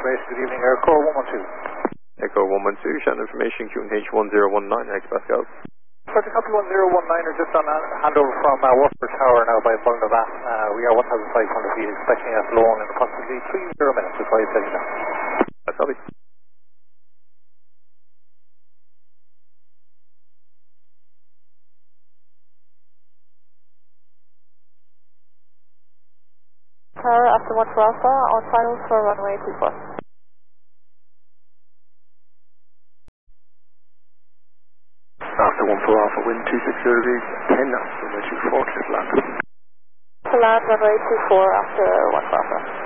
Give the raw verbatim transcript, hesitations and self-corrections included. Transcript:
information. Good evening, Echo one one two. Echo one one two, Shannon information, Q N H one zero one nine, hectopascal. Project Couple one zero one nine are just on handover from uh, Waterford Tower now by Mulnavan. Uh, we are one thousand five hundred feet, expecting us long in approximately three zero minutes before you set it down. That's lovely. Tower after one for Alpha, on finals for runway two four. After one for Alpha, wind two six zero degrees, ten knots, runway two four, clear to land. To land runway two four after one for Alpha.